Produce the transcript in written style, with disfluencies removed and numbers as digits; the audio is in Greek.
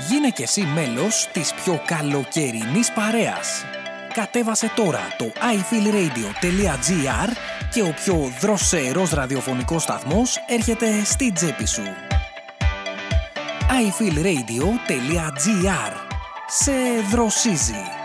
Γίνε και εσύ μέλος της πιο καλοκαιρινής παρέας. Κατέβασε τώρα το ifeelradio.gr και ο πιο δροσερός ραδιοφωνικός σταθμός έρχεται στη τσέπη σου. ifeelradio.gr. Σε δροσίζει.